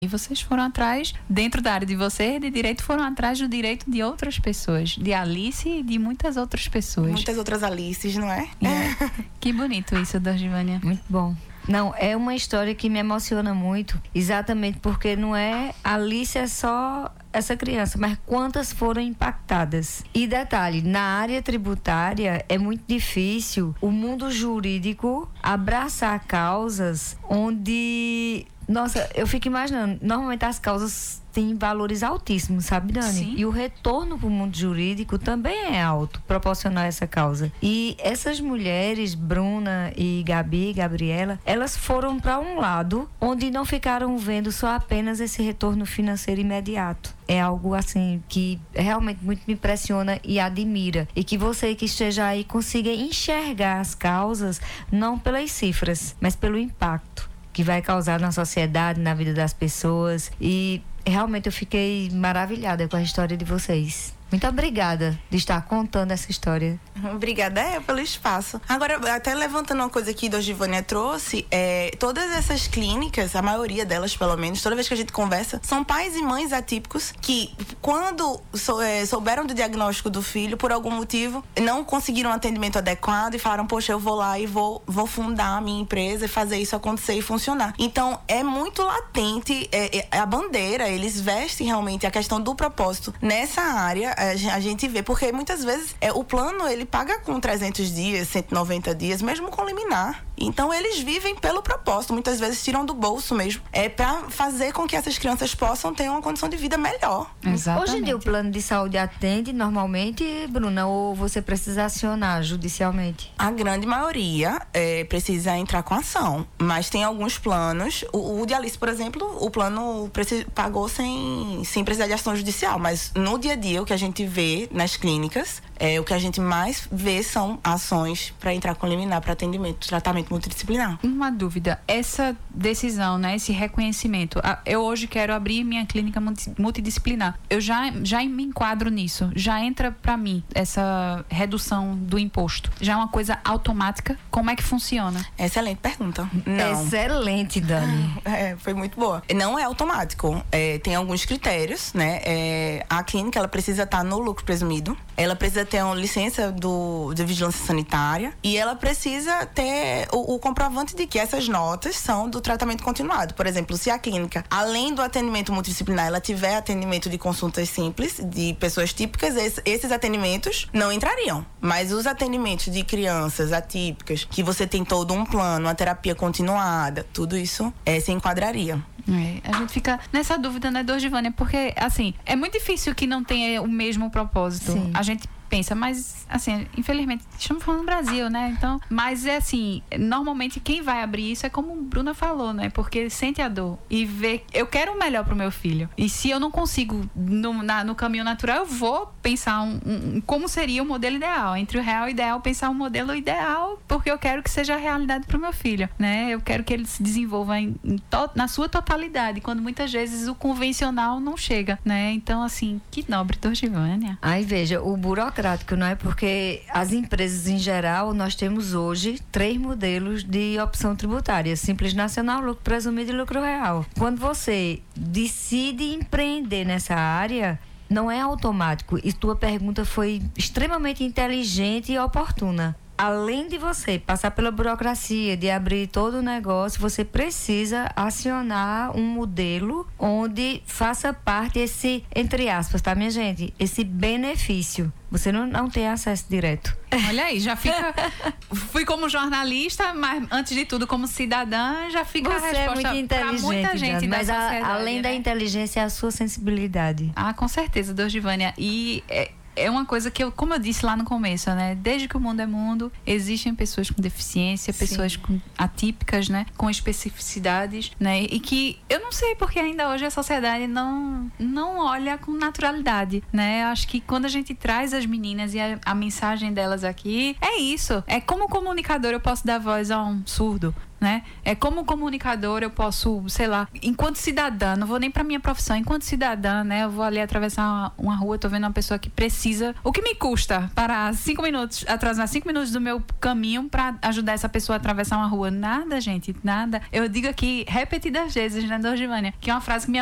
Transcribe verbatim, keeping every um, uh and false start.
E vocês foram atrás, dentro da área de vocês, de direito, foram atrás do direito de outras pessoas, de Alice e de muitas outras pessoas. Muitas outras Alices, não é? é. Que bonito isso, Dorgivânia. Muito bom. Não, é uma história que me emociona muito, exatamente porque não é Alice é só essa criança, mas quantas foram impactadas. E detalhe, na área tributária é muito difícil o mundo jurídico abraçar causas onde... Nossa, eu fico imaginando, normalmente as causas têm valores altíssimos, sabe, Dani? Sim. E o retorno para o mundo jurídico também é alto, proporcional a essa causa. E essas mulheres, Bruna e Gabi, Gabriela, elas foram para um lado onde não ficaram vendo só apenas esse retorno financeiro imediato. É algo assim que realmente muito me impressiona e admira. E que você que esteja aí consiga enxergar as causas não pelas cifras, mas pelo impacto que vai causar na sociedade, na vida das pessoas. E realmente eu fiquei maravilhada com a história de vocês. Muito obrigada de estar contando essa história. Obrigada é, pelo espaço. Agora, até levantando uma coisa que a Dorgivânia trouxe, é, todas essas clínicas, a maioria delas pelo menos, toda vez que a gente conversa, são pais e mães atípicos que, quando sou, é, souberam do diagnóstico do filho, por algum motivo, não conseguiram um atendimento adequado e falaram, poxa, eu vou lá e vou, vou fundar a minha empresa e fazer isso acontecer e funcionar. Então, é muito latente é, é, a bandeira, eles vestem realmente a questão do propósito nessa área. A gente vê, porque muitas vezes é, o plano ele paga com trezentos dias, cento e noventa dias, mesmo com liminar. Então eles vivem pelo propósito, muitas vezes tiram do bolso mesmo, é para fazer com que essas crianças possam ter uma condição de vida melhor. Exatamente. Hoje em dia o plano de saúde atende normalmente, Bruna, ou você precisa acionar judicialmente? A grande maioria é, precisa entrar com ação, mas tem alguns planos, o, o de Alice, por exemplo, o plano preci- pagou sem, sem precisar de ação judicial, mas no dia a dia o que a gente vê nas clínicas, é, o que a gente mais vê são ações para entrar com liminar para atendimento, tratamento multidisciplinar. Uma dúvida, essa decisão, né, esse reconhecimento, eu hoje quero abrir minha clínica multidisciplinar, eu já, já me enquadro nisso, já entra para mim essa redução do imposto, já é uma coisa automática, como é que funciona? Excelente pergunta. Não. Excelente, Dani. É, foi muito boa. Não é automático, é, tem alguns critérios, né, é, a clínica ela precisa estar no lucro presumido, ela precisa ter uma licença do, de vigilância sanitária e ela precisa ter o, o comprovante de que essas notas são do tratamento continuado. Por exemplo, se a clínica, além do atendimento multidisciplinar, ela tiver atendimento de consultas simples, de pessoas típicas, esses, esses atendimentos não entrariam. Mas os atendimentos de crianças atípicas, que você tem todo um plano, uma terapia continuada, tudo isso é, se enquadraria. É, a gente fica nessa dúvida, né, Dorgivânia? Porque, assim, é muito difícil que não tenha o mesmo propósito. Sim. A gente pensa, mas, assim, infelizmente, estamos falando do Brasil, né? Então, mas é assim, normalmente quem vai abrir isso é como a Bruna falou, né? Porque sente a dor e vê, eu quero o melhor pro meu filho. E se eu não consigo no, na, no caminho natural, eu vou pensar um, um, como seria o modelo ideal. Entre o real e o ideal, pensar um modelo ideal, porque eu quero que seja a realidade pro meu filho, né? Eu quero que ele se desenvolva em, em to, na sua totalidade, quando muitas vezes o convencional não chega, né? Então, assim, que nobre, Dorgivânia. Aí veja, o burocrático, não é? Porque as empresas em geral, nós temos hoje três modelos de opção tributária: Simples Nacional, lucro presumido e lucro real. Quando você decide empreender nessa área, não é automático. E tua pergunta foi extremamente inteligente e oportuna. Além de você passar pela burocracia, de abrir todo o negócio, você precisa acionar um modelo onde faça parte esse, entre aspas, tá, minha gente? Esse benefício. Você não, não tem acesso direto. Olha aí, já fica... Fui como jornalista, mas antes de tudo como cidadã, já fica você a resposta é muito inteligente, muita gente Dani, da mas a, sociedade, além né? da inteligência é a sua sensibilidade. Ah, com certeza, Dorgivânia. E... É... É uma coisa que, eu, como eu disse lá no começo, né? Desde que o mundo é mundo, existem pessoas com deficiência, pessoas com, atípicas, né? Com especificidades, né? E que eu não sei porque ainda hoje a sociedade não, não olha com naturalidade, né? Eu acho que quando a gente traz as meninas e a, a mensagem delas aqui, é isso. É como comunicador eu posso dar voz a um surdo, né? É como comunicador eu posso, sei lá, enquanto cidadã, não vou nem pra minha profissão, enquanto cidadã, né? Eu vou ali atravessar uma, uma rua, tô vendo uma pessoa que precisa, o que me custa parar cinco minutos, atrasar cinco minutos do meu caminho pra ajudar essa pessoa a atravessar uma rua? Nada, gente, nada. Eu digo aqui repetidas vezes, né, Dorgivânia, que é uma frase que minha